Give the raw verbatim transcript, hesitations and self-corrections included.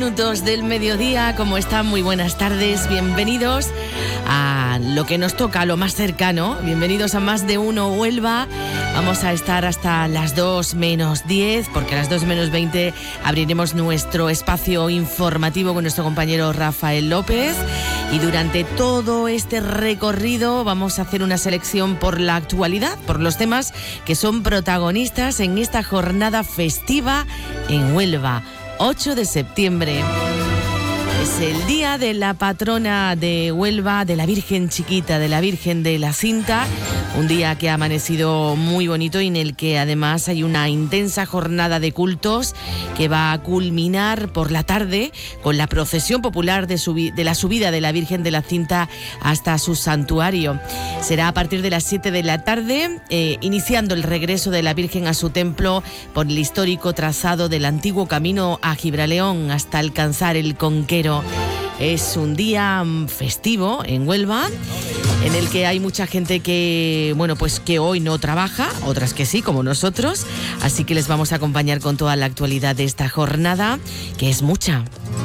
minutos del mediodía. ¿Cómo están? Muy buenas tardes. Bienvenidos a lo que nos toca, a lo más cercano. Bienvenidos a Más de Uno Huelva. Vamos a estar hasta las dos menos diez, porque a las dos menos veinte abriremos nuestro espacio informativo con nuestro compañero Rafael López. Y durante todo este recorrido vamos a hacer una selección por la actualidad, por los temas que son protagonistas en esta jornada festiva en Huelva. ocho de septiembre. Es el día de la patrona de Huelva, de la Virgen Chiquita, de la Virgen de la Cinta. Un día que ha amanecido muy bonito y en el que además hay una intensa jornada de cultos que va a culminar por la tarde con la procesión popular de, subi- de la subida de la Virgen de la Cinta hasta su santuario. Será a partir de las siete de la tarde, eh, iniciando el regreso de la Virgen a su templo por el histórico trazado del antiguo camino a Gibraleón hasta alcanzar el Conquero. Es un día festivo en Huelva, en el que hay mucha gente que, bueno, pues que hoy no trabaja, otras que sí, como nosotros, así que les vamos a acompañar con toda la actualidad de esta jornada, que es mucha.